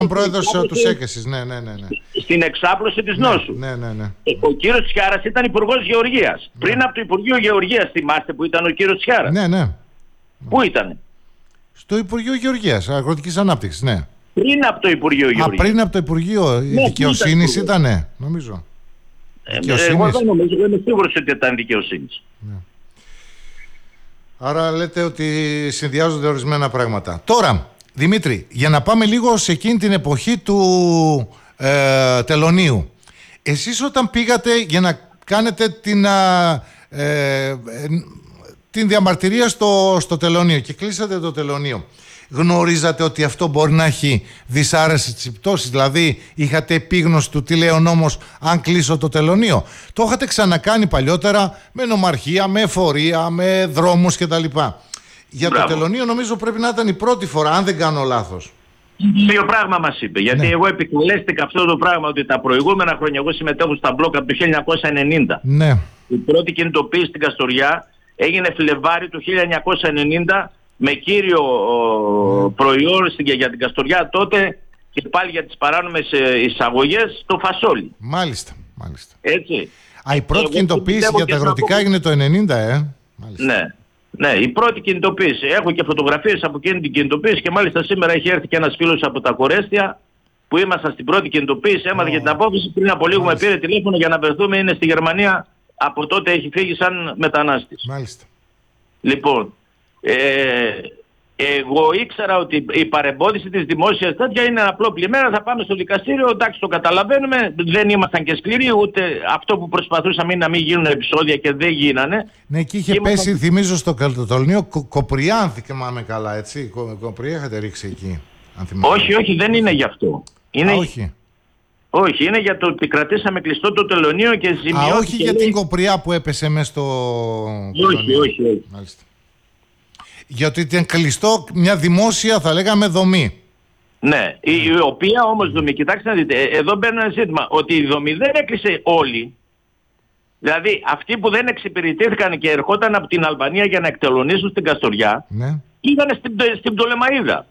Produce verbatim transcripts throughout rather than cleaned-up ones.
πρόεδρος του ΣΕΚΕΣΙΣ, ναι, ναι, ναι, ναι. Στην εξάπλωση της ναι, νόσου. Ναι, ναι, ναι. Ο κύριος Τσιάρας ήταν υπουργός Γεωργίας. Ναι. Πριν από το Υπουργείο Γεωργίας, θυμάστε που ήταν ο κύριος Τσιάρας? Ναι, ναι. Πού ήταν? Στο Υπουργείο Γεωργίας, Αγροτικής Ανάπτυξης, ναι. Πριν από το Υπουργείο Γεωργίας. Α, πριν από το Υπουργείο ναι, Δικαιοσύνης ήταν, ναι, νομίζω. Ε, εγώ δεν νομίζω, δεν είμαι σίγουρος ότι ήταν δικαιοσύνης. Ναι. Άρα λέτε ότι συνδυάζονται ορισμένα πράγματα. Τώρα, Δημήτρη, για να πάμε λίγο σε εκείνη την εποχή του ε, τελωνίου. Εσείς όταν πήγατε για να κάνετε την, ε, ε, την διαμαρτυρία στο, στο τελωνίο και κλείσατε το τελωνίο, γνωρίζατε ότι αυτό μπορεί να έχει δυσάρεστες επιπτώσεις? Δηλαδή είχατε επίγνωση του τι λέει ο νόμος αν κλείσω το τελωνίο? Το είχατε ξανακάνει παλιότερα με νομαρχία, με εφορία, με δρόμους κτλ. Για Μπράβο. Το τελωνίο νομίζω πρέπει να ήταν η πρώτη φορά, αν δεν κάνω λάθος. Δύο πράγμα μας είπε, γιατί ναι. εγώ επικαλέστηκα αυτό το πράγμα, ότι τα προηγούμενα χρόνια εγώ συμμετέχω στα μπλοκ από το χίλια εννιακόσια ενενήντα. Ναι. Η πρώτη κινητοποίηση στην Καστοριά έγινε Φλεβάρι του χίλια εννιακόσια ενενήντα με κύριο ναι. προϊόν για την Καστοριά τότε και πάλι για τις παράνομες εισαγωγές το φασόλι. Μάλιστα, μάλιστα. Έτσι. Α, η πρώτη κινητοποίηση για τα αγροτικά έγινε το ενενήντα, ε. Μάλιστα. Ναι. Ναι, η πρώτη κινητοποίηση. Έχω και φωτογραφίες από εκείνη την κινητοποίηση και μάλιστα σήμερα έχει έρθει και ένας φίλος από τα Κορέστια που ήμασταν στην πρώτη κινητοποίηση. Έμαθε oh. για την απόφαση. Πριν από λίγο μάλιστα. με πήρε τηλέφωνο για να βρεθούμε. Είναι στη Γερμανία. Από τότε έχει φύγει σαν μετανάστης. Μάλιστα. Λοιπόν, ε, εγώ ήξερα ότι η παρεμπόδιση της δημόσιας τέτοια είναι ένα απλό πλημμύρα. Θα πάμε στο δικαστήριο. Εντάξει, το καταλαβαίνουμε. Δεν ήμασταν και σκληροί. Ούτε αυτό που προσπαθούσαμε είναι να μην γίνουν επεισόδια και δεν γίνανε. Ναι, εκεί είχε ήμασταν... πέσει, θυμίζω, στο καλτοτολνίο κο, κοπριά, αν θυμάμαι καλά, έτσι. Κο, κοπριά είχατε ρίξει εκεί. Αν όχι, όχι, δεν είναι γι' αυτό. Είναι... Α, όχι. Όχι, είναι για το ότι κρατήσαμε κλειστό το τελωνίο και ζημιώθηκε. Α, όχι για την κοπριά που έπεσε μέσα στο. Όχι, όχι, όχι. Μάλιστα. Γιατί ήταν κλειστό μια δημόσια, θα λέγαμε, δομή. Ναι, η, η οποία όμως δομή, κοιτάξτε να δείτε, εδώ μπαίνει ένα ζήτημα, ότι η δομή δεν έκλεισε όλοι. Δηλαδή αυτοί που δεν εξυπηρετήθηκαν και ερχόταν από την Αλβανία για να εκτελωνήσουν στην Καστοριά, ναι. πήγαν στην, στην Πτολεμαΐδα.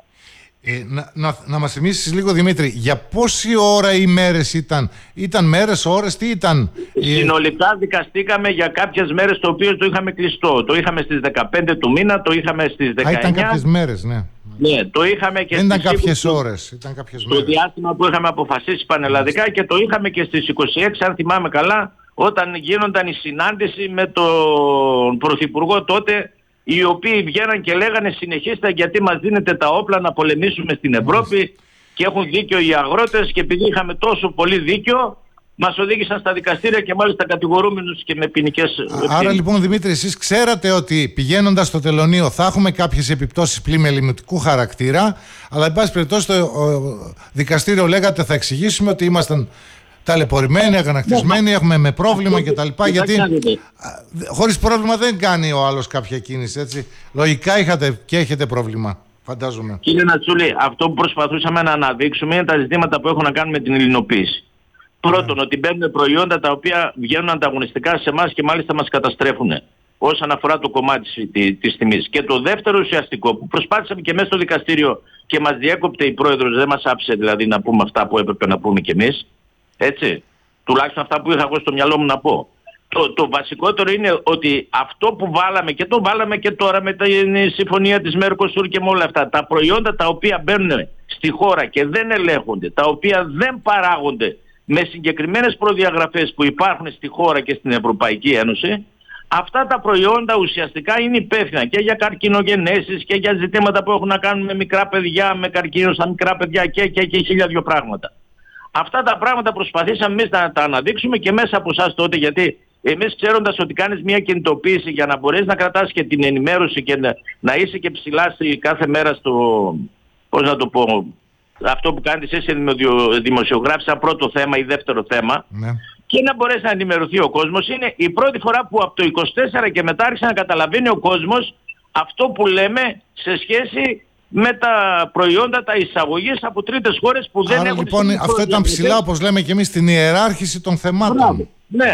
Ε, να, να, να μας θυμίσεις λίγο, Δημήτρη, για πόση ώρα οι μέρες ήταν? Ήταν μέρες, ώρες, τι ήταν? Συνολικά δικαστήκαμε για κάποιες μέρες, το οποίο το είχαμε κλειστό. Το είχαμε στις δεκαπέντε του μήνα, το είχαμε στις δεκαεννιά. Α, ήταν κάποιες μέρες, ναι. Ναι, το είχαμε και δεν στις ήταν κάποιες είκοσι, ώρες, ήταν κάποιες στο μέρες. Στο διάστημα που είχαμε αποφασίσει πανελλαδικά και το είχαμε και στις είκοσι έξι, αν θυμάμαι καλά, όταν γίνονταν η συνάντηση με τον Πρωθυπουργό τότε, οι οποίοι βγαίναν και λέγανε συνεχίστε γιατί μας δίνετε τα όπλα να πολεμήσουμε στην Ευρώπη και έχουν δίκιο οι αγρότες, και επειδή είχαμε τόσο πολύ δίκιο μας οδήγησαν στα δικαστήρια και μάλιστα κατηγορούμενους και με ποινικές. Άρα λοιπόν, Δημήτρη, εσείς ξέρατε ότι πηγαίνοντας στο τελωνίο θα έχουμε κάποιες επιπτώσεις πλημελημιτικού χαρακτήρα, αλλά εν πάση περιπτώσει το δικαστήριο λέγατε θα εξηγήσουμε ότι ήμασταν ταλαιπωρημένοι, αγανακτισμένοι, έχουμε με πρόβλημα κτλ. Γιατί χωρίς πρόβλημα δεν κάνει ο άλλος κάποια κίνηση, έτσι. Λογικά είχατε και έχετε πρόβλημα, φαντάζομαι. Κύριε Νατσούλη, αυτό που προσπαθούσαμε να αναδείξουμε είναι τα ζητήματα που έχουν να κάνουν με την ελληνοποίηση. Πρώτον, yeah. ότι μπαίνουν προϊόντα τα οποία βγαίνουν ανταγωνιστικά σε εμάς και μάλιστα μας καταστρέφουν όσον αφορά το κομμάτι της τιμής. Και το δεύτερο ουσιαστικό που προσπάθησαμε και μέσα στο δικαστήριο και μας διέκοπτε η πρόεδρος, δεν μας άφησε δηλαδή να πούμε αυτά που έπρεπε να πούμε κι εμείς. Έτσι, τουλάχιστον αυτά που είχα εγώ στο μυαλό μου να πω. Το, το βασικότερο είναι ότι αυτό που βάλαμε και το βάλαμε και τώρα με τη συμφωνία της Mercosur και με όλα αυτά, τα προϊόντα τα οποία μπαίνουν στη χώρα και δεν ελέγχονται, τα οποία δεν παράγονται με συγκεκριμένες προδιαγραφές που υπάρχουν στη χώρα και στην Ευρωπαϊκή Ένωση, αυτά τα προϊόντα ουσιαστικά είναι υπεύθυνα και για καρκινογενέσεις και για ζητήματα που έχουν να κάνουν με μικρά παιδιά, με καρκίνο στα μικρά παιδιά και, και, και χίλια δυο πράγματα. Αυτά τα πράγματα προσπαθήσαμε εμείς να τα αναδείξουμε και μέσα από εσάς τότε, γιατί εμείς ξέροντας ότι κάνεις μια κινητοποίηση για να μπορείς να κρατάς και την ενημέρωση και να, να είσαι και ψηλά κάθε μέρα στο, πώς να το πω, αυτό που κάνεις εσύ δημοσιογράφη σαν πρώτο θέμα ή δεύτερο θέμα, ναι. και να μπορέσει να ενημερωθεί ο κόσμος, είναι η πρώτη φορά που από το είκοσι τέσσερα και μετά άρχισε να καταλαβαίνει ο κόσμος αυτό που λέμε σε σχέση με τα προϊόντα, τα εισαγωγής από τρίτες χώρες που δεν Άρα, έχουν... λοιπόν αυτό ήταν ψηλά, όπως λέμε και εμείς, στην ιεράρχηση των θεμάτων. Μπράβο. Ναι.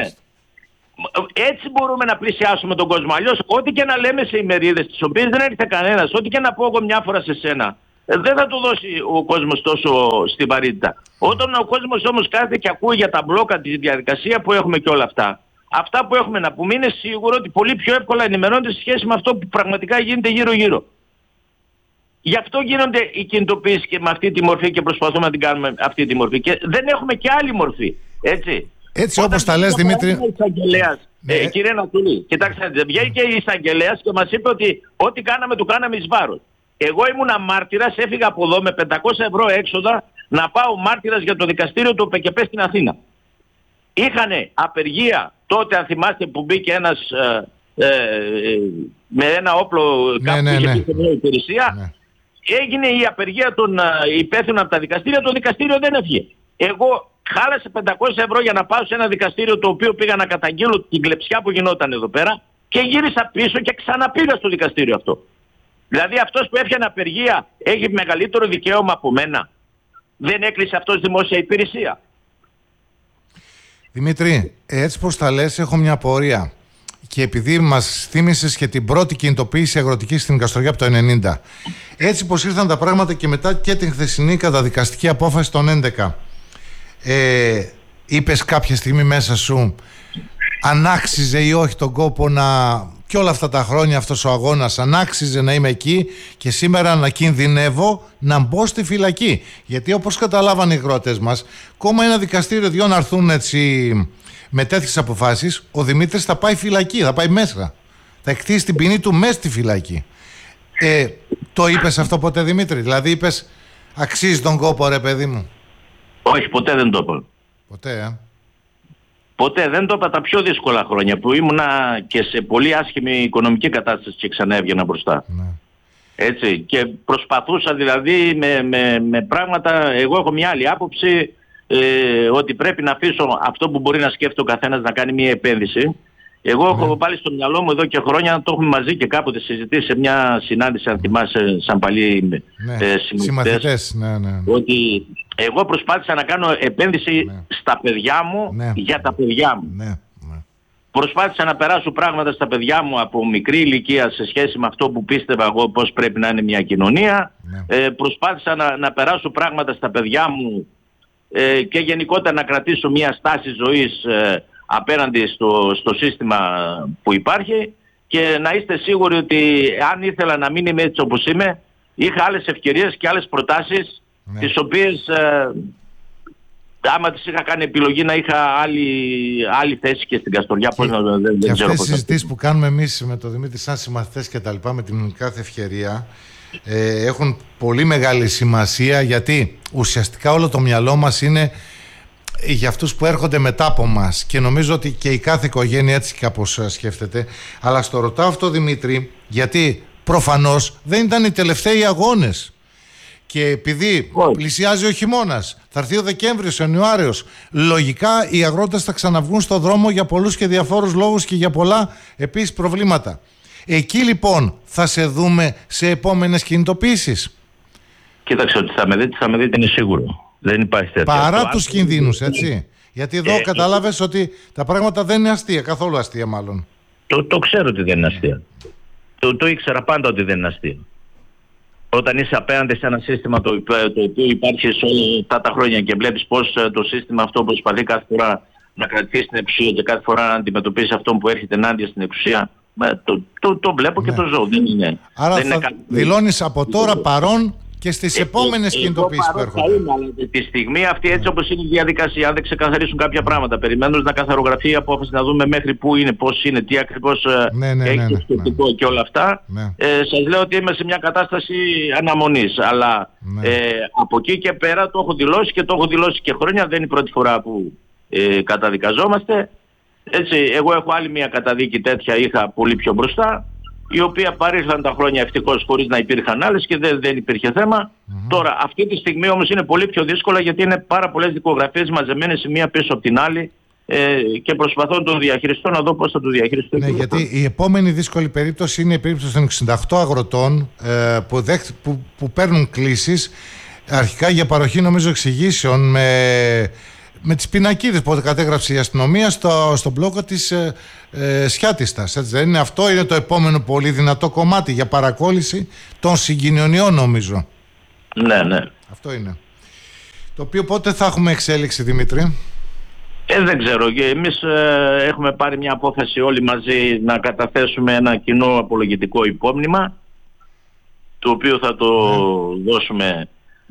Έτσι μπορούμε να πλησιάσουμε τον κόσμο. Αλλιώς ό,τι και να λέμε σε ημερίδες τις οποίες δεν έρχεται κανένας, ό,τι και να πω εγώ μια φορά σε σένα, ε, δεν θα του δώσει ο κόσμος τόσο στη βαρύτητα. Όταν ο κόσμος όμως κάθεται και ακούει για τα μπλόκα, τη διαδικασία που έχουμε και όλα αυτά, αυτά που έχουμε να πούμε είναι σίγουρο ότι πολύ πιο εύκολα ενημερώνονται σε σχέση με αυτό που πραγματικά γίνεται γύρω-γύρω. Γι' αυτό γίνονται οι κινητοποιήσεις και με αυτή τη μορφή και προσπαθούμε να την κάνουμε αυτή τη μορφή. Και δεν έχουμε και άλλη μορφή. Έτσι, έτσι όπως τα λες, Δημήτρη. Ναι. Ε, κύριε Νατούλη, κοιτάξτε, βγήκε η εισαγγελέας και μας είπε ότι ό,τι κάναμε το κάναμε εις βάρος. Εγώ ήμουνα μάρτυρας, έφυγα από εδώ με πεντακόσια ευρώ έξοδα να πάω μάρτυρας για το δικαστήριο του ΠΚΠ στην Αθήνα. Είχανε απεργία τότε, αν θυμάστε, που μπήκε ένας ε, ε, με ένα όπλο ναι, κάπου ναι, είχε ναι. μπει σε μια υπηρεσία. Ναι. Έγινε η απεργία των uh, υπεύθυνων από τα δικαστήρια, το δικαστήριο δεν έφυγε. Εγώ χάλασε πεντακόσια ευρώ για να πάω σε ένα δικαστήριο το οποίο πήγα να καταγγείλω την κλεψιά που γινόταν εδώ πέρα και γύρισα πίσω και ξαναπήγα στο δικαστήριο αυτό. Δηλαδή αυτός που έφτιανε απεργία έχει μεγαλύτερο δικαίωμα από μένα. Δεν έκλεισε αυτός δημόσια υπηρεσία. Δημήτρη, έτσι πως τα λες, έχω μια απορία. Και επειδή μας θύμισες και την πρώτη κινητοποίηση αγροτική στην Καστοριά από το ενενήντα, έτσι πως ήρθαν τα πράγματα και μετά και την χθεσινή καταδικαστική απόφαση των έντεκα, ε, είπες κάποια στιγμή μέσα σου αν άξιζε ή όχι τον κόπο να, και όλα αυτά τα χρόνια αυτός ο αγώνας, αν άξιζε να είμαι εκεί και σήμερα να κινδυνεύω να μπω στη φυλακή? Γιατί όπως καταλάβανε οι αγρότες μας, κόμμα ένα δικαστήριο δυο να έρθουν έτσι με τέτοιες αποφάσεις, ο Δημήτρης θα πάει φυλακή, θα πάει μέσα. Θα εκτίσει την ποινή του μέσα στη φυλακή. Ε, το είπες αυτό ποτέ, Δημήτρη? Δηλαδή είπες αξίζει τον κόπο, ρε παιδί μου? Όχι, ποτέ δεν το είπα. Ποτέ, ε. Ποτέ δεν το είπα τα πιο δύσκολα χρόνια που ήμουνα και σε πολύ άσχημη οικονομική κατάσταση και ξανά έβγαινα μπροστά. Ναι. Έτσι, και προσπαθούσα δηλαδή με, με, με πράγματα, εγώ έχω μια άλλη άποψη, ε, ότι πρέπει να αφήσω αυτό που μπορεί να σκέφτεται ο καθένας να κάνει μια επένδυση. Εγώ ναι. έχω πάλι στο μυαλό μου εδώ και χρόνια, το έχουμε μαζί και κάποτε συζητήσει σε μια συνάντηση, αν θυμάσαι, σαν παλιοί ναι. ε, συμμαθητές, ναι, ναι. ότι εγώ προσπάθησα να κάνω επένδυση ναι. στα παιδιά μου, ναι. για τα παιδιά μου. Ναι. Ναι. Προσπάθησα να περάσω πράγματα στα παιδιά μου από μικρή ηλικία σε σχέση με αυτό που πίστευα εγώ πώς πρέπει να είναι μια κοινωνία. Ναι. Ε, προσπάθησα να, να περάσω πράγματα στα παιδιά μου ε, και γενικότερα να κρατήσω μια στάση ζωής ε, απέναντι στο, στο σύστημα που υπάρχει, και να είστε σίγουροι ότι αν ήθελα να μην είμαι έτσι όπως είμαι, είχα άλλες ευκαιρίες και άλλες προτάσεις, ναι. τις οποίες ε, άμα τις είχα κάνει επιλογή να είχα άλλη, άλλη θέση και στην Καστοριά. Και, πώς, δεν, δεν και ξέρω αυτές οι συζητήσεις που κάνουμε εμείς με τον Δημήτρη σαν συμμαθητές και τα λοιπά, με την κάθε ευκαιρία, ε, έχουν πολύ μεγάλη σημασία, γιατί ουσιαστικά όλο το μυαλό μας είναι για αυτούς που έρχονται μετά από μας, και νομίζω ότι και η κάθε οικογένεια έτσι κάπως σκέφτεται. Αλλά στο ρωτάω αυτό, Δημήτρη, γιατί προφανώς δεν ήταν οι τελευταίοι αγώνες, και επειδή oh. πλησιάζει ο χειμώνας, θα έρθει ο Δεκέμβριος, ο Ιανουάριος, λογικά οι αγρότες θα ξαναβγούν στο δρόμο για πολλούς και διαφόρους λόγους και για πολλά επίσης προβλήματα. Εκεί λοιπόν θα σε δούμε σε επόμενες κινητοποίησεις? Κοίταξε, ότι θα με δείτε, θα με δείτε, είναι σίγουρο. Δεν υπάρχει τέτοιο. Παρά τους κινδύνους, έτσι. Γιατί εδώ ε, κατάλαβες ε, ότι τα πράγματα δεν είναι αστεία, καθόλου αστεία μάλλον. Το, το ξέρω ότι δεν είναι αστεία. Το, το ήξερα πάντα ότι δεν είναι αστεία. Όταν είσαι απέναντι σε ένα σύστημα το, το οποίο υπάρχει σε όλα αυτά τα χρόνια και βλέπεις πώς το σύστημα αυτό προσπαθεί κάθε φορά να κρατήσει την εξουσία και κάθε φορά να αντιμετωπίσει αυτόν που έρχεται ενάντια στην εξουσία, το, το, το βλέπω ναι. και το ζω. Δεν είναι, άρα δεν θα είναι δηλώνεις από τώρα παρόν και στις ε, επόμενες ε, κινητοποιήσεις που έρχονται. Είναι, αλλά τη στιγμή αυτή, έτσι όπως είναι η διαδικασία, αν δεν ξεκαθαρίσουν κάποια πράγματα, περιμένοντας να καθαρογραφεί η απόφαση, να δούμε μέχρι πού είναι, πώς είναι, τι ακριβώς ναι, ναι, έχει ναι, ναι, σκεπτικό ναι. και όλα αυτά, ναι. ε, σας λέω ότι είμαι σε μια κατάσταση αναμονής. Αλλά ναι. ε, από εκεί και πέρα το έχω δηλώσει, και το έχω δηλώσει και χρόνια, δεν είναι η πρώτη φορά που ε, καταδικαζόμαστε. Έτσι, εγώ έχω άλλη μια καταδίκη τέτοια, είχα πολύ πιο μπροστά, η οποία παρήλθαν τα χρόνια ευτυχώς χωρίς να υπήρχαν άλλες και δεν, δεν υπήρχε θέμα. Mm-hmm. Τώρα, αυτή τη στιγμή όμως είναι πολύ πιο δύσκολα, γιατί είναι πάρα πολλές δικογραφίες μαζεμένες η μία πίσω από την άλλη ε, και προσπαθώ να το διαχειριστώ, να δω πώς θα το διαχειριστώ. Ναι, γιατί η επόμενη δύσκολη περίπτωση είναι η περίπτωση των εξήντα οκτώ αγροτών ε, που, δέχ, που, που παίρνουν κλήσεις αρχικά για παροχή, νομίζω, εξηγήσεων με... με τις πινακίδες που κατέγραψε η αστυνομία στο, στο μπλόκο της ε, ε, Σιάτιστας. Έτσι δεν είναι? Αυτό είναι το επόμενο πολύ δυνατό κομμάτι για παρακόλληση των συγκοινωνιών, νομίζω. Ναι, ναι. Αυτό είναι. Το οποίο πότε θα έχουμε εξέλιξη, Δημήτρη? Ε, δεν ξέρω. Και εμείς ε, έχουμε πάρει μια απόφαση όλοι μαζί να καταθέσουμε ένα κοινό απολογητικό υπόμνημα, το οποίο θα το ναι. δώσουμε.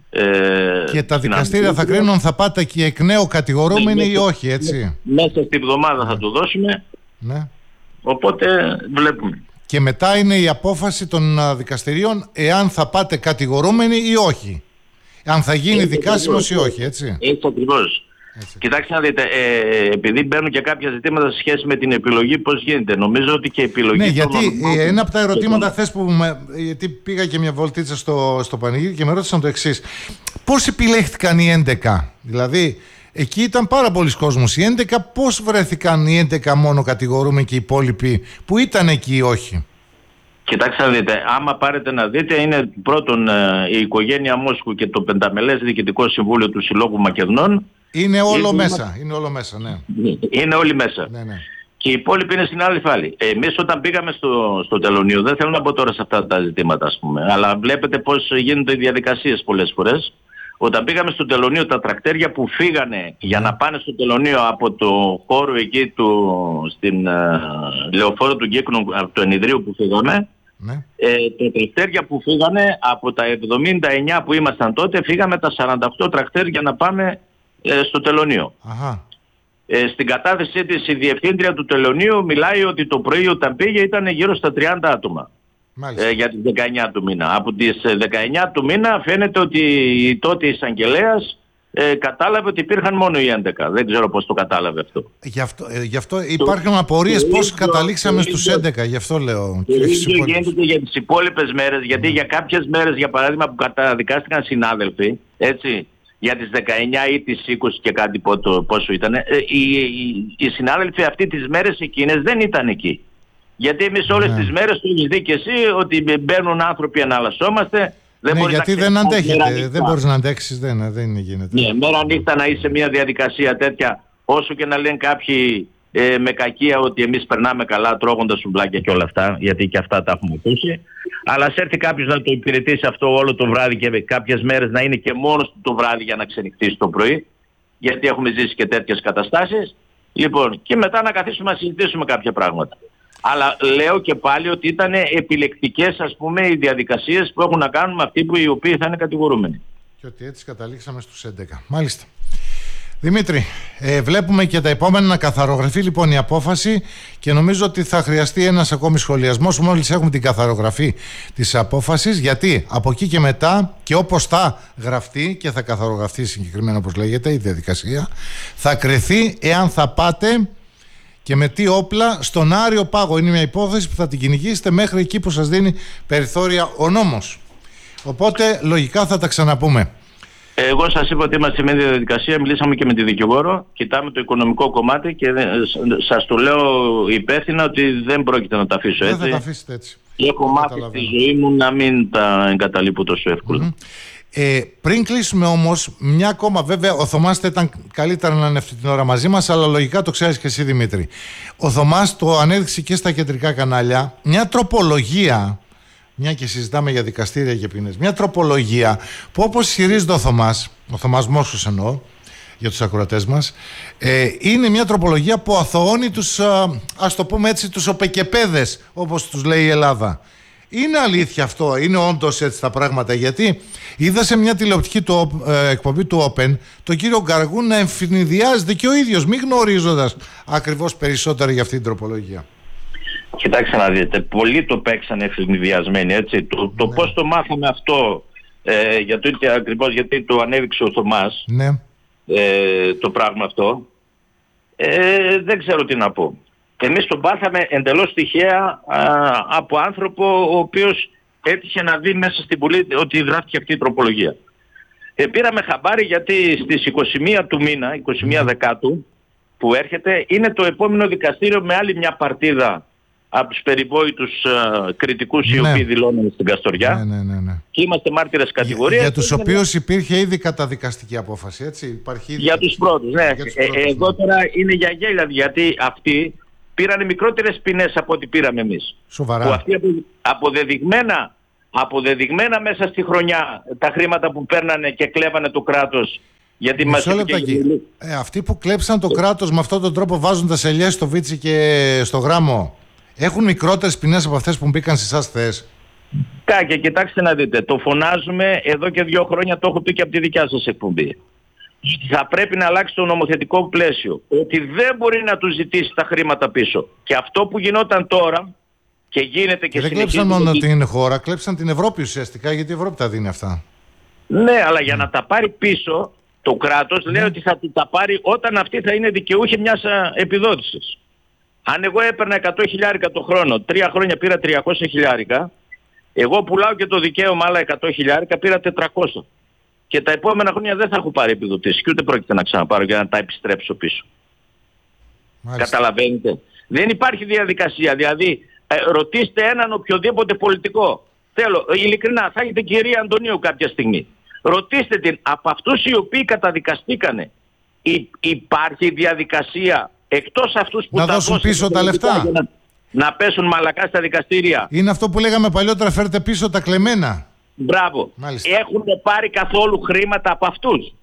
Ε, και τα δικαστήρια θα κρίνουν θα πάτε και εκ νέου κατηγορούμενοι ναι, ή όχι, έτσι. Μέσα στη βδομάδα ναι. θα το δώσουμε. Ναι. Οπότε βλέπουμε. Και μετά είναι η απόφαση των δικαστηρίων εάν θα πάτε κατηγορούμενοι ή όχι. Αν θα γίνει έτσι δικάσιμος ή όχι, έτσι. Έτσι ακριβώς. Έτσι. Κοιτάξτε να δείτε, ε, επειδή μπαίνουν και κάποια ζητήματα σε σχέση με την επιλογή, πώς γίνεται. Νομίζω ότι και η επιλογή... Ναι, γιατί των... ένα από τα ερωτήματα χθες που με, γιατί πήγα και μια βολτίτσα στο, στο πανηγύρι και με ρώτησαν το εξής. Πώς επιλέχθηκαν οι έντεκα? Δηλαδή, εκεί ήταν πάρα πολλοί κόσμος. Οι έντεκα πώς βρέθηκαν οι έντεκα μόνο κατηγορούμενοι και οι υπόλοιποι που ήταν εκεί ή όχι? Κοιτάξτε να δείτε, άμα πάρετε να δείτε, είναι πρώτον ε, η οικογένεια Μόσχου και το πενταμελές Διοικητικό Συμβούλιο του Συλλόγου Μακεδνών. Είναι όλο είναι... μέσα, είναι όλο μέσα, ναι. Είναι όλοι μέσα. Ναι, ναι. Και οι υπόλοιποι είναι στην άλλη φάλη. Εμείς όταν πήγαμε στο, στο τελωνείο, δεν θέλω να πω τώρα σε αυτά τα ζητήματα, ας πούμε, αλλά βλέπετε πώς γίνονται οι διαδικασίες πολλές φορές. Όταν πήγαμε στο τελωνείο, τα τρακτέρια που φύγανε για να πάνε στο τελωνείο από το χώρο εκεί του, στην uh, λεωφόρο του Γκέκνου, από το ενιδρίο που φύγαμε, ναι. ε, τα τρακτέρια που φύγανε από τα εβδομήντα εννιά που ήμασταν τότε, φύγαμε τα σαράντα οκτώ τρακτέρια για να πάμε ε, στο τελωνείο. Αχα. Ε, στην κατάθεσή της η διευθύντρια του τελωνείου μιλάει ότι το πρωί όταν πήγε ήταν γύρω στα τριάντα άτομα. Ε, για τις δεκαεννιά του μήνα. Από τις δεκαεννιά του μήνα φαίνεται ότι η τότε εισαγγελέας ε, κατάλαβε ότι υπήρχαν μόνο οι έντεκα. Δεν ξέρω πώς το κατάλαβε αυτό. Γι' αυτό, ε, γι αυτό υπάρχουν απορίες πώς ίδιο, καταλήξαμε στους έντεκα. Γι' αυτό λέω. Το ίδιο γίνεται για τις υπόλοιπες μέρες. Γιατί mm. για κάποιες μέρες, για παράδειγμα, που καταδικάστηκαν συνάδελφοι, έτσι, για τις δεκαεννιά ή τις είκοσι και κάτι πόσο ήταν, ε, οι, οι, οι συνάδελφοι αυτοί τις μέρες εκείνες δεν ήταν εκεί. Γιατί εμείς όλες ναι. τις μέρες το έχεις δει και εσύ ότι μπαίνουν άνθρωποι, εναλλασσόμαστε. Δεν ναι, γιατί δεν αντέχετε, δεν μπορείς να αντέξεις, δεν, δεν γίνεται. Ναι, μέρα νύχτα να είσαι μια διαδικασία τέτοια, όσο και να λένε κάποιοι ε, με κακία ότι εμείς περνάμε καλά τρώγοντας σουμπλάκια και όλα αυτά, γιατί και αυτά τα έχουμε ακούσει. Αλλά σε έρθει κάποιος να το υπηρετήσει αυτό όλο το βράδυ και κάποιες μέρες να είναι και μόνος το βράδυ για να ξενυχτήσει το πρωί, γιατί έχουμε ζήσει και τέτοιες καταστάσεις. Λοιπόν, και μετά να καθίσουμε να συζητήσουμε κάποια πράγματα. Αλλά λέω και πάλι ότι ήταν επιλεκτικές, ας πούμε, οι διαδικασίες που έχουν να κάνουν με αυτοί που οι οποίοι θα είναι κατηγορούμενοι. Και ότι έτσι καταλήξαμε στους έντεκα. Μάλιστα. Δημήτρη, ε, βλέπουμε και τα επόμενα να καθαρογραφεί λοιπόν η απόφαση και νομίζω ότι θα χρειαστεί ένας ακόμη σχολιασμός μόλις έχουμε την καθαρογραφή της απόφασης, γιατί από εκεί και μετά και όπως θα γραφτεί και θα καθαρογραφτεί συγκεκριμένα όπως λέγεται η διαδικασία, θα κρυθεί εάν θα πάτε και με τι όπλα στον Άριο Πάγο. Είναι μια υπόθεση που θα την κυνηγήσετε μέχρι εκεί που σας δίνει περιθώρια ο νόμος. Οπότε λογικά θα τα ξαναπούμε. Εγώ σας είπα ότι είμαστε σε μια διαδικασία, μιλήσαμε και με τη δικηγόρο, κοιτάμε το οικονομικό κομμάτι και σας το λέω υπεύθυνα ότι δεν πρόκειται να τα αφήσω έτσι. Δεν θα τα αφήσετε έτσι. Και έχω μάθει στη ζωή μου να μην τα εγκαταλείπω τόσο εύκολα. Mm-hmm. Ε, πριν κλείσουμε όμως, μια ακόμα, βέβαια ο Θωμάς θα ήταν καλύτερα να είναι αυτή την ώρα μαζί μας, αλλά λογικά το ξέρεις και εσύ Δημήτρη. Ο Θωμάς το ανέδειξε και στα κεντρικά κανάλια, μια τροπολογία, μια και συζητάμε για δικαστήρια και ποινές, μια τροπολογία που όπως ισχυρίζεται ο Θωμάς, ο Θωμάς Μόσχος εννοώ, για τους ακροατές μας, ε, είναι μια τροπολογία που αθωώνει τους, α, ας το πούμε έτσι, τους οπεκεπέδες, όπως τους λέει η Ελλάδα. Είναι αλήθεια αυτό, είναι όντως έτσι τα πράγματα? Γιατί είδα σε μια τηλεοπτική του, ε, εκπομπή του Open τον κύριο Γκαργού να εμφυνιδιάζεται και ο ίδιος, μη γνωρίζοντας ακριβώς περισσότερα για αυτή την τροπολογία. Κοιτάξτε να δείτε, πολλοί το παίξανε εμφυνιδιασμένοι, έτσι. Το, το ναι. πώς το μάθαμε αυτό, ε, γιατί, ακριβώς γιατί το ανέδειξε ο Θωμάς, ναι. ε, το πράγμα αυτό, ε, δεν ξέρω τι να πω. Εμείς τον πάθαμε εντελώς τυχαία α, από άνθρωπο ο οποίος έτυχε να δει μέσα στην Βουλή ότι γράφτηκε αυτή η τροπολογία. Ε, πήραμε χαμπάρι γιατί στις είκοσι μία του μήνα, είκοσι μία Δεκάτου, που έρχεται, είναι το επόμενο δικαστήριο με άλλη μια παρτίδα από τους περιβόητους uh, κριτικούς ναι. οι οποίοι δηλώνουν στην Καστοριά. Ναι, ναι, ναι, ναι. Και είμαστε μάρτυρες κατηγορίας. Για, για τους οποίους υπήρχε ήδη καταδικαστική απόφαση, έτσι. Υπάρχει ήδη για τους πρώτους, ναι. Τους πρώτους, ε, εδώ τώρα είναι για γέλια, γιατί αυτοί πήραν μικρότερες ποινές από ό,τι πήραμε εμείς. Σοβαρά. Που αυτοί αποδεδειγμένα αποδεδειγμένα μέσα στη χρονιά τα χρήματα που παίρνανε και κλέβανε το κράτος. Γιατί μας ε, αυτοί που κλέψαν το κράτος με αυτόν τον τρόπο, βάζοντας ελιές στο Βίτσι και στο Γράμμο, έχουν μικρότερες ποινές από αυτές που μπήκαν στις σας θέσεις? Κάκια, κοιτάξτε να δείτε. Το φωνάζουμε εδώ και δύο χρόνια, το έχω πει και από τη δικιά σας εκπομπή. Θα πρέπει να αλλάξει το νομοθετικό πλαίσιο. Ότι δεν μπορεί να του ζητήσει τα χρήματα πίσω. Και αυτό που γινόταν τώρα και γίνεται και, και δεν κλέψαν μόνο την χώρα, κλέψαν την Ευρώπη ουσιαστικά, γιατί η Ευρώπη τα δίνει αυτά. Ναι, αλλά για να τα πάρει πίσω το κράτος, λέει ότι θα τα πάρει όταν αυτοί θα είναι δικαιούχοι μιας επιδότησης. Αν εγώ έπαιρνα εκατό χιλιάρικα το χρόνο, τρία χρόνια πήρα τριακόσια χιλιάρικα, εγώ πουλάω και το δικαίωμα άλλα εκατό χιλιάρικα, πήρα τετρακόσια. Και τα επόμενα χρόνια δεν θα έχω πάρει επιδοτήσεις και ούτε πρόκειται να ξαναπάρω για να τα επιστρέψω πίσω. Μάλιστα. Καταλαβαίνετε. Δεν υπάρχει διαδικασία. Δηλαδή, ε, ρωτήστε έναν οποιοδήποτε πολιτικό. Θέλω, ειλικρινά, θα έχετε κυρία Αντωνίου κάποια στιγμή. Ρωτήστε την, από αυτούς οι οποίοι καταδικαστήκανε, υ, υπάρχει διαδικασία εκτός αυτούς που να τα δώσουν πίσω τα λεφτά. Να, να πέσουν μαλακά στα δικαστήρια. Είναι αυτό που λέγαμε παλιότερα, φέρτε πίσω τα κλεμμένα. Μπράβο. Μάλιστα. Έχουν πάρει καθόλου χρήματα από αυτούς?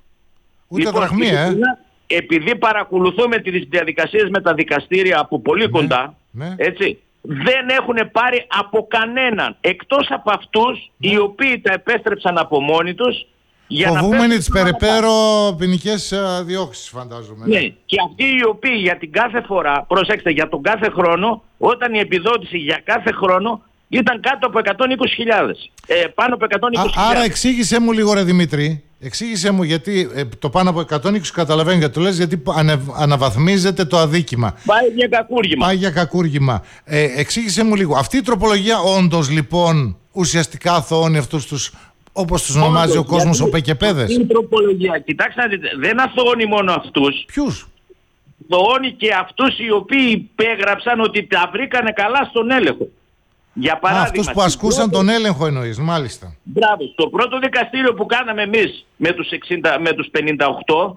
Ούτε λοιπόν, δραχμία, ε. Επειδή παρακολουθούμε τις διαδικασίες με τα δικαστήρια από πολύ ναι, κοντά, ναι. Έτσι, δεν έχουν πάρει από κανέναν, εκτός από αυτούς ναι. οι οποίοι τα επέστρεψαν από μόνοι τους. Φοβούμενοι τις περαιτέρω ποινικές διώξεις, φαντάζομαι. Ναι. ναι, και αυτοί οι οποίοι για την κάθε φορά, προσέξτε, για τον κάθε χρόνο, όταν η επιδότηση για κάθε χρόνο ήταν κάτω από εκατόν είκοσι χιλιάδες. Ε, πάνω από εκατόν είκοσι χιλιάδες. Άρα εξήγησέ μου λίγο, ρε Δημήτρη, εξήγησέ μου γιατί ε, το πάνω από εκατόν είκοσι καταλαβαίνω γιατί το λες, γιατί ανε, αναβαθμίζεται το αδίκημα. Πάει για κακούργημα. Πάει για κακούργημα. Ε, εξήγησέ μου λίγο. Αυτή η τροπολογία όντως λοιπόν ουσιαστικά αθωώνει αυτούς τους, όπως τους ονομάζει ο κόσμος, οπεκεπέδες? Αυτή η τροπολογία, κοιτάξτε να δείτε, δεν αθωώνει μόνο αυτούς. Ποιους? Αθωώνει και αυτούς οι οποίοι υπέγραψαν ότι τα βρήκανε καλά στον έλεγχο. Για παράδειγμα, αυτούς που ασκούσαν πρώτο... τον έλεγχο εννοείς, μάλιστα. Μπράβο. Στο πρώτο δικαστήριο που κάναμε εμείς με τους, εξήντα, με τους πενήντα οκτώ,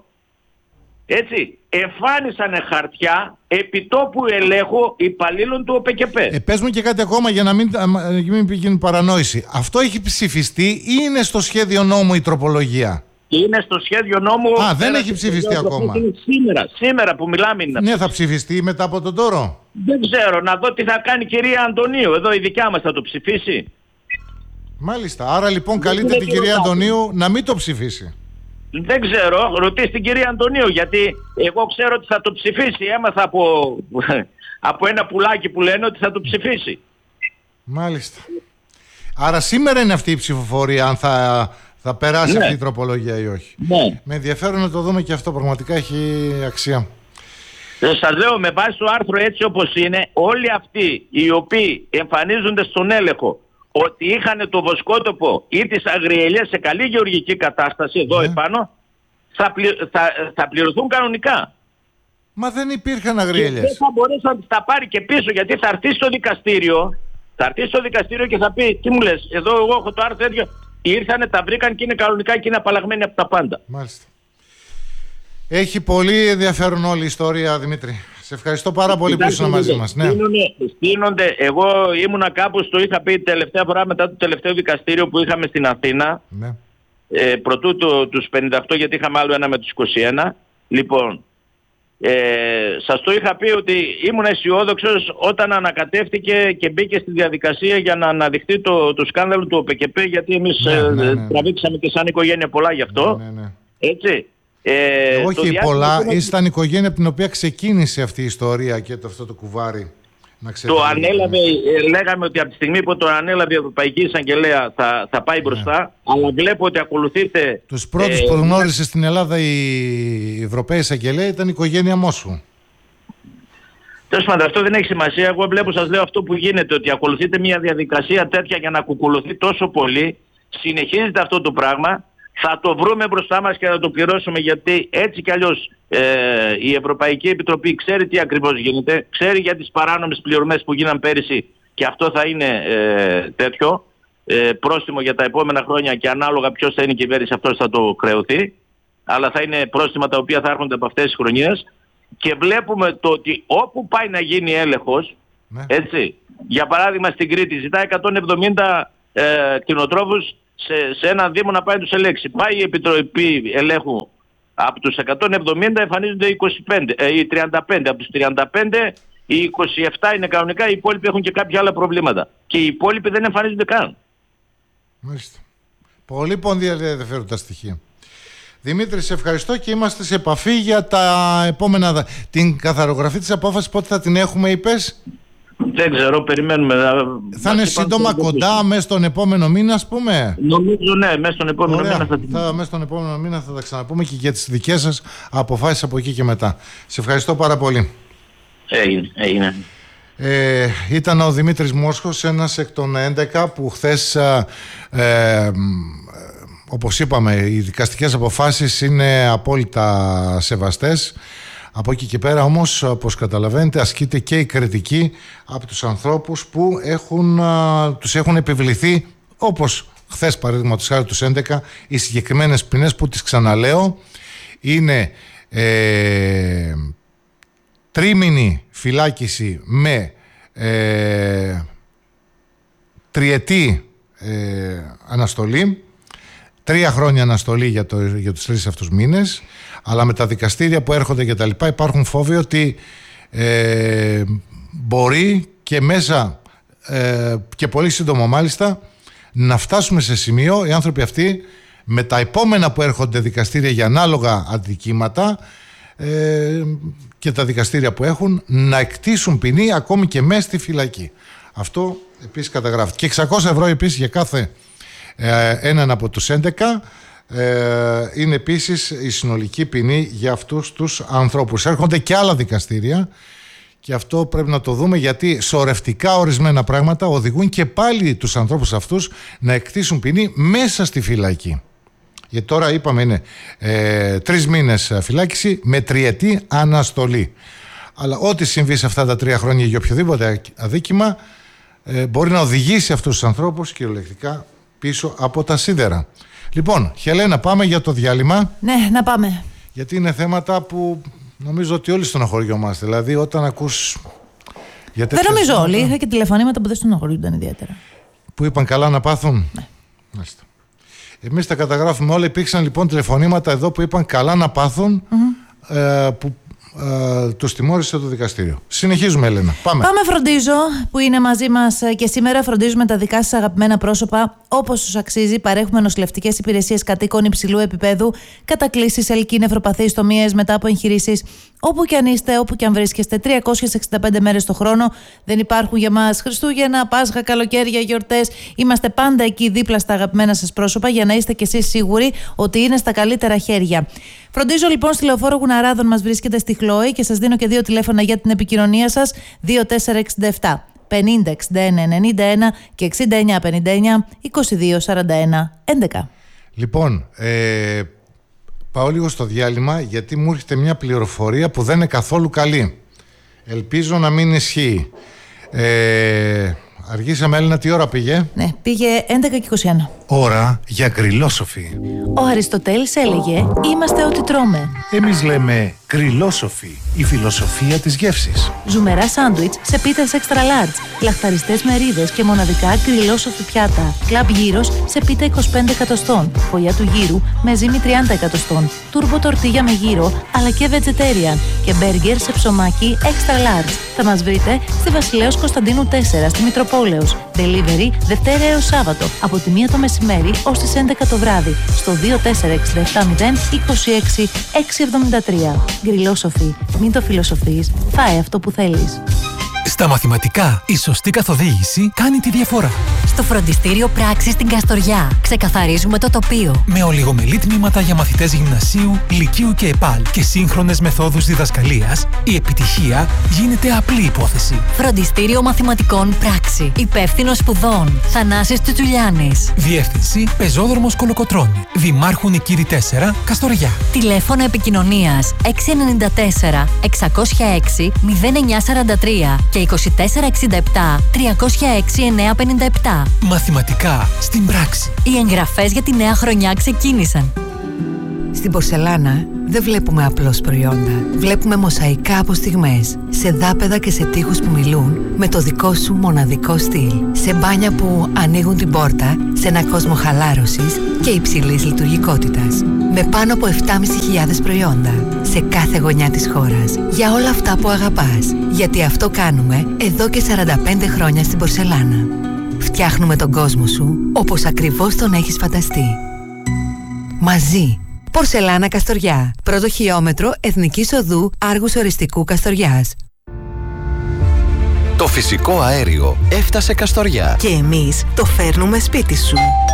έτσι, εμφάνισαν χαρτιά επιτόπου ελέγχου υπαλλήλων του ΟΠΕΚΕΠΕ. Ε, πες μου και κάτι ακόμα για να μην, μην γίνει παρανόηση. Αυτό έχει ψηφιστεί ή είναι στο σχέδιο νόμου η τροπολογία? Είναι στο σχέδιο νόμου. Α, δεν έχει ψηφιστεί ακόμα. Σήμερα, σήμερα που μιλάμε είναι. Ναι, θα ψηφιστεί μετά από τον Τόρο. Δεν ξέρω, να δω τι θα κάνει η κυρία Αντωνίου. Εδώ η δικιά μας θα το ψηφίσει. Μάλιστα. Άρα λοιπόν καλείται την κυρία Αντωνίου να μην το ψηφίσει. Δεν ξέρω, ρωτήστε την κυρία Αντωνίου, γιατί εγώ ξέρω ότι θα το ψηφίσει. Έμαθα από, από ένα πουλάκι που λένε ότι θα το ψηφίσει. Μάλιστα. Άρα σήμερα είναι αυτή η ψηφοφορία, αν θα, θα περάσει ναι. αυτή η τροπολογία ή όχι. Ναι. Με ενδιαφέρον να το δούμε και αυτό, πραγματικά έχει αξία. Σας λέω, με βάση το άρθρο έτσι όπως είναι, όλοι αυτοί οι οποίοι εμφανίζονται στον έλεγχο ότι είχαν το βοσκότοπο ή τις αγριελιές σε καλή γεωργική κατάσταση εδώ ναι. επάνω, θα, πλη, θα, θα πληρωθούν κανονικά. Μα δεν υπήρχαν αγριελιές. Και δεν θα μπορέσει να τα πάρει και πίσω, γιατί θα έρθει στο δικαστήριο, θα έρθει στο δικαστήριο και θα πει, τι μου λες, εδώ εγώ έχω το άρθρο τέτοιο, ήρθανε, τα βρήκαν και είναι κανονικά και είναι απαλλαγμένοι από τα πάντα. Μάλιστα. Έχει πολύ ενδιαφέρον όλη η ιστορία, Δημήτρη. Σε ευχαριστώ πάρα πολύ που ήσουν μαζί μας. Ναι. Στείνονται, εγώ ήμουνα κάπου, το είχα πει τελευταία φορά μετά το τελευταίο δικαστήριο που είχαμε στην Αθήνα. Ναι. Ε, προτού το, τους πενήντα οκτώ, γιατί είχαμε άλλο ένα με τους είκοσι ένα. Λοιπόν, ε, σας το είχα πει ότι ήμουν αισιόδοξος όταν ανακατεύτηκε και μπήκε στη διαδικασία για να αναδειχθεί το, το σκάνδαλο του ΟΠΕΚΕΠΕ, γιατί εμείς ναι, ναι, ναι, ναι. τραβήξαμε και σαν οικογένεια πολλά γι' αυτό. Ναι, ναι, ναι. Έτσι. Ε, Όχι πολλά, είναι... ήσταν η οικογένεια από την οποία ξεκίνησε αυτή η ιστορία και το, αυτό το κουβάρι να το ανέλαβε, ε, λέγαμε ότι από τη στιγμή που το ανέλαβε η Ευρωπαϊκή Εισαγγελέα θα, θα πάει μπροστά, ναι. αλλά βλέπω ότι ακολουθείτε... Τους πρώτους ε, που γνώρισε στην Ελλάδα η Ευρωπαϊκή Εισαγγελέα ήταν η οικογένεια Μόσχου. Τέλος πάντων, αυτό δεν έχει σημασία. Εγώ βλέπω, σας λέω αυτό που γίνεται, ότι ακολουθείτε μια διαδικασία τέτοια για να κουκουλωθεί τόσο πολύ, συνεχίζεται αυτό το πράγμα. Θα το βρούμε μπροστά μας και θα το πληρώσουμε, γιατί έτσι κι αλλιώς ε, η Ευρωπαϊκή Επιτροπή ξέρει τι ακριβώς γίνεται, ξέρει για τις παράνομες πληρωμές που γίναν πέρυσι και αυτό θα είναι ε, τέτοιο ε, πρόστιμο για τα επόμενα χρόνια και ανάλογα ποιος θα είναι η κυβέρνηση αυτός θα το χρεωθεί, αλλά θα είναι πρόστιμα τα οποία θα έρχονται από αυτές τις χρονιές και βλέπουμε το ότι όπου πάει να γίνει έλεγχος, ναι. έτσι, για παράδειγμα στην Κρήτη ζητάει εκατόν εβδομήντα ε, κτηνοτρόφους σε, σε ένα δήμο να πάει να τους ελέγξει. Πάει η Επιτροπή Ελέγχου, από τους εκατόν εβδομήντα εμφανίζονται είκοσι πέντε, ε, οι τριάντα πέντε. Από τους τριάντα πέντε οι είκοσι επτά είναι κανονικά, οι υπόλοιποι έχουν και κάποια άλλα προβλήματα. Και οι υπόλοιποι δεν εμφανίζονται καν. Μάλιστα. Πολύ πολύ ενδιαφέροντα στοιχεία. Δημήτρη, σε ευχαριστώ και είμαστε σε επαφή για τα επόμενα. Την καθαρογραφή της απόφασης πότε θα την έχουμε, είπες? Δεν ξέρω, περιμένουμε. Θα είναι σύντομα κοντά, μέσα στον επόμενο μήνα, ας πούμε. Νομίζω ναι, μέσα στον επόμενο Ωραία. μήνα θα την... θα, μέσα στον επόμενο μήνα θα τα ξαναπούμε και για τις δικές σας αποφάσεις από εκεί και μετά. Σε ευχαριστώ πάρα πολύ. Έγινε, έγινε. Ε, ήταν ο Δημήτρης Μόσχος, ένας εκ των έντεκα που χθες, ε, ε, όπως είπαμε, οι δικαστικές αποφάσεις είναι απόλυτα σεβαστές. Από εκεί και πέρα όμως, όπως καταλαβαίνετε, ασκείται και η κριτική από τους ανθρώπους που έχουν, α, τους έχουν επιβληθεί, όπως χθες παραδείγματος χάρη τους έντεκα, οι συγκεκριμένες ποινές που τις ξαναλέω είναι ε, τρίμηνη φυλάκιση με ε, τριετή ε, αναστολή, τρία χρόνια αναστολή για, το, για τους τρεις αυτούς μήνες, αλλά με τα δικαστήρια που έρχονται και τα λοιπά υπάρχουν φόβοι ότι ε, μπορεί και μέσα ε, και πολύ σύντομα μάλιστα να φτάσουμε σε σημείο οι άνθρωποι αυτοί με τα επόμενα που έρχονται δικαστήρια για ανάλογα αδικήματα ε, και τα δικαστήρια που έχουν να εκτίσουν ποινή ακόμη και μέσα στη φυλακή. Αυτό επίσης καταγράφεται. Και εξακόσια ευρώ επίσης για κάθε ε, έναν από τους έντεκα ε, είναι επίσης η συνολική ποινή για αυτούς τους ανθρώπους. Έρχονται και άλλα δικαστήρια και αυτό πρέπει να το δούμε, γιατί σωρευτικά ορισμένα πράγματα οδηγούν και πάλι τους ανθρώπους αυτούς να εκτίσουν ποινή μέσα στη φυλακή. Γιατί τώρα είπαμε είναι ε, τρεις μήνες φυλάκιση με τριετή αναστολή. Αλλά ό,τι συμβεί σε αυτά τα τρία χρόνια για οποιοδήποτε αδίκημα ε, μπορεί να οδηγήσει αυτούς τους ανθρώπους κυριολεκτικά πίσω από τα σίδερα. Λοιπόν, Χελένα, πάμε για το διάλειμμα. Ναι, να πάμε. Γιατί είναι θέματα που νομίζω ότι όλοι στενοχωριόμαστε. Δηλαδή, όταν ακούς. Για δεν νομίζω θέματα, όλοι. Είχα και τηλεφωνήματα που δεν στενοχωριούνταν ιδιαίτερα. Που είπαν καλά να πάθουν. Ναι. Μάλιστα. Εμείς τα καταγράφουμε όλα. Υπήρξαν λοιπόν τηλεφωνήματα εδώ που είπαν καλά να πάθουν, mm-hmm. ε, που ε, τους τιμώρησε το δικαστήριο. Συνεχίζουμε, Έλενα. Πάμε. Πάμε, Φροντίζω, που είναι μαζί μας και σήμερα. Φροντίζουμε τα δικά σας αγαπημένα πρόσωπα όπως τους αξίζει. Παρέχουμε νοσηλευτικές υπηρεσίες κατοίκων υψηλού επίπεδου, κατακλήσεις, ελκύ, νευροπαθείς, τομίες μετά από εγχειρήσεις. Όπου και αν είστε, όπου και αν βρίσκεστε, τριακόσιες εξήντα πέντε μέρες το χρόνο. Δεν υπάρχουν για μας Χριστούγεννα, Πάσχα, καλοκαίρια, γιορτές. Είμαστε πάντα εκεί δίπλα στα αγαπημένα σας πρόσωπα για να είστε κι εσείς σίγουροι ότι είναι στα καλύτερα χέρια. Φροντίζω λοιπόν στη Λεωφόρο Γουναράδων μας βρίσκεται στη Χλόη και σας δίνω και δύο τηλέφωνα για την επικοινωνία σας: δύο τέσσερα έξι επτά πενήντα εξήντα ένα ενενήντα ένα και εξήντα εννιά πενήντα εννιά είκοσι δύο σαράντα ένα έντεκα. Λοιπόν, ε, πάω λίγο στο διάλειμμα γιατί μου έρχεται μια πληροφορία που δεν είναι καθόλου καλή. Ελπίζω να μην ισχύει. Ε, αργήσαμε, Έλληνα, τι ώρα πήγε? Ναι, πήγε έντεκα και είκοσι ένα. Ώρα για γκριλόσοφι. Ο Αριστοτέλης έλεγε «Είμαστε ό,τι τρώμε». Εμείς λέμε γκριλόσοφι, η φιλοσοφία της γεύσης. Ζουμερά σάντουιτς σε πίτες extra large, λαχταριστές μερίδες και μοναδικά γκριλόσοφι πιάτα. Κλαμπ γύρος σε πίτα είκοσι πέντε εκατοστών, φωλιά του γύρου με ζύμη τριάντα εκατοστών, τούρμπο τορτίγια με γύρο αλλά και vegetarian και μπέργκερ σε ψωμάκι extra large. Θα μας βρείτε στη Βασιλέως Κωνσταντίνου τέσσερα στη Μητροπόλεως. Delivery Δευτέρα έως Σάββατο από τη μία το μεσημέρι ως τις έντεκα το βράδυ στο δύο τέσσερα έξι επτά μηδέν είκοσι έξι εξακόσια εβδομήντα τρία. Γκριλόσοφι. Μην το φιλοσοφείς. Φάε αυτό που θέλεις. Στα μαθηματικά, η σωστή καθοδήγηση κάνει τη διαφορά. Στο φροντιστήριο Πράξης στην Καστοριά ξεκαθαρίζουμε το τοπίο. Με ολιγομελή τμήματα για μαθητές γυμνασίου, λυκείου και ΕΠΑΛ και σύγχρονες μεθόδους διδασκαλίας, η επιτυχία γίνεται απλή υπόθεση. Φροντιστήριο Μαθηματικών Πράξη. Υπεύθυνος σπουδών Θανάσης Τσουτσουλιάνης. Διεύθυνση Πεζόδρομος Κολοκοτρώνη. Δημάρχου Νικήρη τέσσερα, Καστοριά. Τηλέφωνο επικοινωνίας έξι εννιά τέσσερα εξακόσια έξι μηδέν εννιά σαράντα τρία και είκοσι τέσσερα εξήντα επτά τριακόσια έξι εννιακόσια πενήντα επτά. Μαθηματικά στην πράξη. Οι εγγραφές για τη νέα χρονιά ξεκίνησαν. Στην Πορσελάνα δεν βλέπουμε απλώς προϊόντα. Βλέπουμε μοσαϊκά από στιγμές, σε δάπεδα και σε τοίχους που μιλούν με το δικό σου μοναδικό στυλ. Σε μπάνια που ανοίγουν την πόρτα σε ένα κόσμο χαλάρωσης και υψηλής λειτουργικότητας. Με πάνω από επτά χιλιάδες πεντακόσια προϊόντα σε κάθε γωνιά της χώρας. Για όλα αυτά που αγαπάς. Γιατί αυτό κάνουμε εδώ και σαράντα πέντε χρόνια στην Πορσελάνα. Φτιάχνουμε τον κόσμο σου όπως ακριβώς τον έχεις φανταστεί. Μαζί. Πορσελάνα Καστοριά. Πρώτο χιλιόμετρο Εθνικής Οδού Άργους Οριστικού Καστοριάς. Το φυσικό αέριο έφτασε Καστοριά. Και εμείς το φέρνουμε σπίτι σου.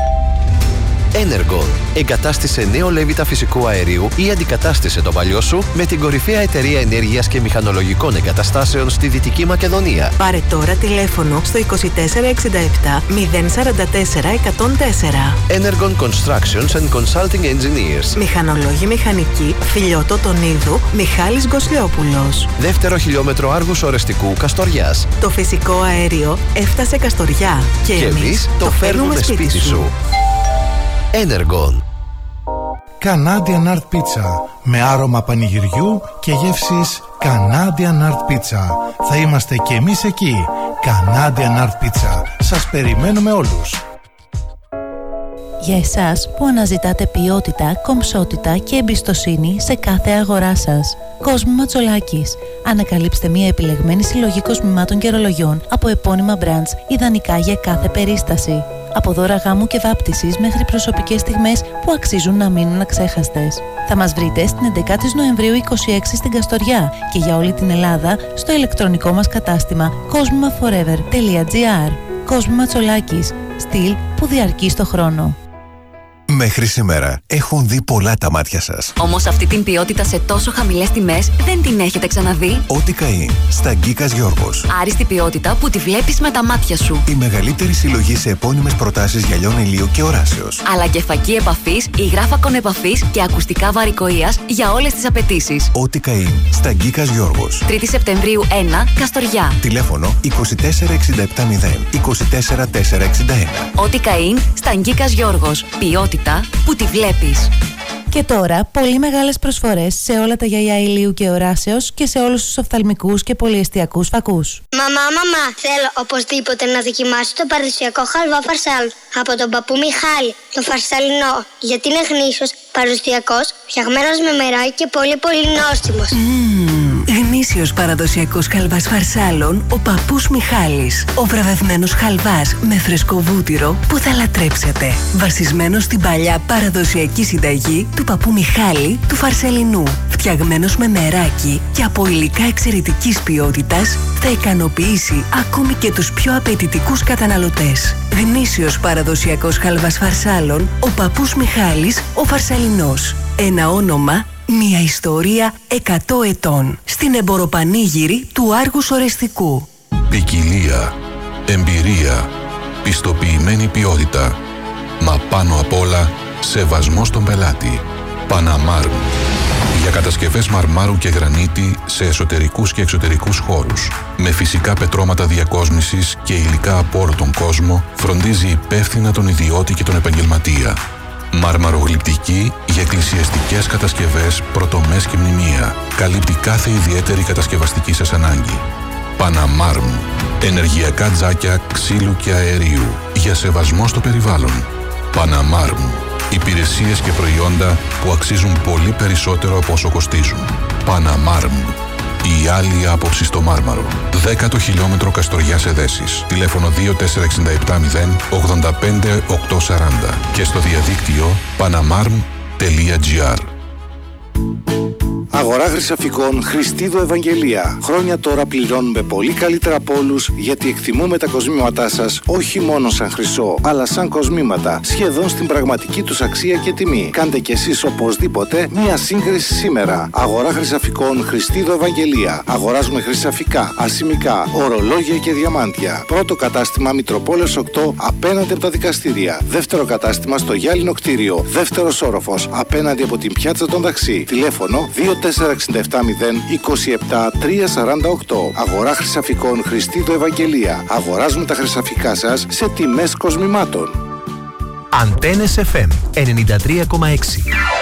Energon. Εγκατάστησε νέο λέβητα φυσικού αερίου ή αντικατάστησε το παλιό σου με την κορυφαία εταιρεία ενέργειας και μηχανολογικών εγκαταστάσεων στη Δυτική Μακεδονία. Πάρε τώρα τηλέφωνο στο είκοσι τέσσερα εξήντα επτά μηδέν σαράντα τέσσερα εκατόν τέσσερα. Energon Constructions and Consulting Engineers. Μηχανολόγοι μηχανικοί, Φιλιώτο Τονίδου, Μιχάλης Γκοσλιόπουλος. Δεύτερο χιλιόμετρο Άργους Ορεστικού Καστοριάς. Το φυσικό αέριο έφτασε Καστοριά. Και, και εμείς το, το φέρνουμε σπίτι, σπίτι σου. Energon. Canadian Art Pizza με άρωμα πανηγυριού και γεύσεις Canadian Art Pizza. Θα είμαστε και εμείς εκεί. Canadian Art Pizza. Σας περιμένουμε όλους. Για εσάς που αναζητάτε ποιότητα, κομψότητα και εμπιστοσύνη σε κάθε αγορά σας. Κόσμημα Τσολάκης. Ανακαλύψτε μια επιλεγμένη συλλογή κοσμημάτων και ρολογιών από επώνυμα brands, ιδανικά για κάθε περίσταση. Από δώρα γάμου και βάπτισης μέχρι προσωπικές στιγμές που αξίζουν να μείνουν αξέχαστες. Θα μας βρείτε στην έντεκα Νοεμβρίου είκοσι έξι στην Καστοριά και για όλη την Ελλάδα στο ηλεκτρονικό μας κατάστημα κοσμημαforever τελεία gr. Κόσμημα Τσολάκης. Στυλ που διαρκεί στο χρόνο. Μέχρι σήμερα έχουν δει πολλά τα μάτια σας. Όμως αυτή την ποιότητα σε τόσο χαμηλές τιμές δεν την έχετε ξαναδεί. Ό,τι καεί στα Γκίκας Γιώργος. Άριστη ποιότητα που τη βλέπεις με τα μάτια σου. Η μεγαλύτερη συλλογή σε επώνυμες προτάσεις γυαλιών ηλίου και οράσεως. Αλλά και φακή επαφής, υγράφακον επαφής και ακουστικά βαρικοΐας για όλες τις απαιτήσεις. Ό,τι καεί στα Γκίκας Γιώργος. τρίτη Σεπτεμβρίου ένα, Καστοριά. Τηλέφωνο είκοσι τέσσερα εξήντα επτά μηδέν είκοσι τέσσερα τετρακόσια εξήντα ένα. Ό,τι καεί στα Γκίκας Γιώργος. Ποιότητα που τη βλέπεις. Και τώρα, πολύ μεγάλες προσφορές σε όλα τα γυαλιά ηλίου και οράσεως και σε όλους τους οφθαλμικούς και πολυεστιακούς φακούς. Μαμά, μαμά, θέλω οπωσδήποτε να δοκιμάσω το παραδοσιακό χαλβά φαρσάλ από τον παππού Μιχάλη, το φαρσαλινό, γιατί είναι γνήσιος, παραδοσιακός, φτιαγμένος με μεράκι και πολύ πολύ νόστιμος. Mm, γνήσιος παραδοσιακός χαλβάς φαρσάλων, ο παππούς Μιχάλης. Ο βραβευμένος χαλβάς με φρεσκό βούτυρο που θα λατρέψετε. Βασισμένος στην παλιά παραδοσιακή συνταγή του παππού Μιχάλη του Φαρσελινού. Φτιαγμένος με μεράκι και από υλικά εξαιρετικής ποιότητας, θα ικανοποιήσει ακόμη και τους πιο απαιτητικούς καταναλωτές. Γνήσιος παραδοσιακός χαλβάς φαρσάλων, ο παππούς Μιχάλης, ο Φαρσαλινός. Ένα όνομα, μια ιστορία εκατό ετών. Στην εμποροπανήγυρη του Άργους Ορεστικού. Ποικιλία, εμπειρία, πιστοποιημένη ποιότητα. Μα πάνω απ' όλα, σεβασμός στον πελάτη. Παναμάρμ. Για κατασκευές μαρμάρου και γρανίτη σε εσωτερικούς και εξωτερικούς χώρους. Με φυσικά πετρώματα διακόσμησης και υλικά από όλο τον κόσμο, φροντίζει υπεύθυνα τον ιδιώτη και τον επαγγελματία. Μαρμαρογλυπτική για εκκλησιαστικές κατασκευές, πρωτομές και μνημεία. Καλύπτει κάθε ιδιαίτερη κατασκευαστική σας ανάγκη. Παναμάρμ. Ενεργειακά τζάκια ξύλου και αερίου. Για σεβασμό στο περιβάλλον. Παναμάρμ. Υπηρεσίες και προϊόντα που αξίζουν πολύ περισσότερο από όσο κοστίζουν. Παναμάρμ. Η άλλη άποψη στο μάρμαρο. Δέκατο χιλιόμετρο Καστοριάς Εδέσης. Τηλέφωνο δύο τέσσερα έξι επτά μηδέν ογδόντα πέντε οκτακόσια σαράντα και στο διαδίκτυο παναμάρμ τελεία gr. Αγορά χρυσαφικών Χριστίδου Ευαγγελία. Χρόνια τώρα πληρώνουμε πολύ καλύτερα από όλους, γιατί εκτιμούμε τα κοσμήματά σας όχι μόνο σαν χρυσό, αλλά σαν κοσμήματα, σχεδόν στην πραγματική τους αξία και τιμή. Κάντε κι εσείς οπωσδήποτε μία σύγκριση σήμερα. Αγορά χρυσαφικών Χριστίδου Ευαγγελία. Αγοράζουμε χρυσαφικά, ασημικά, ορολόγια και διαμάντια. Πρώτο κατάστημα Μητροπόλεως οκτώ απέναντι από τα δικαστήρια. Δεύτερο κατάστημα στο Γυάλινο κτίριο. Δεύτερος όροφος απέναντι από την πιάτσα των Δαξί. Τηλέφωνο δύο τέσσερα έξι επτά μηδέν είκοσι επτά τριακόσια σαράντα οκτώ. Αγορά χρυσαφικών Χριστίδου Ευαγγελία. Αγοράζουμε τα χρυσαφικά σας σε τιμές κοσμημάτων. Αντένες εφ εμ ενενήντα τρία κόμμα έξι.